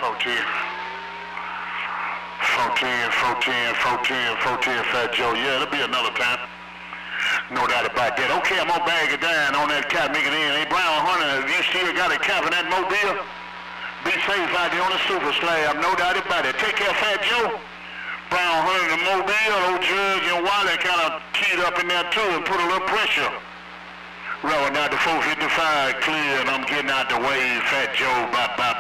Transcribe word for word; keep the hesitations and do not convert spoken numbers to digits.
fourteen. fourteen, fourteen, fourteen, fourteen, Fat Joe. Yeah, it'll be another time. No doubt about that. Okay, I'm gonna bag it down on that cap, make it in. Hey, Brown Hunter, if you still got a cap in that mobile, be safe out there on the super slab. No doubt about it. Take care, Fat Joe. Brown Hunter, the mobile, old Judge and Wiley kind of keyed up in there too and put a little pressure. Rolling out the four fifty-five clear, and I'm getting out the way. Fat Joe, bye-bye.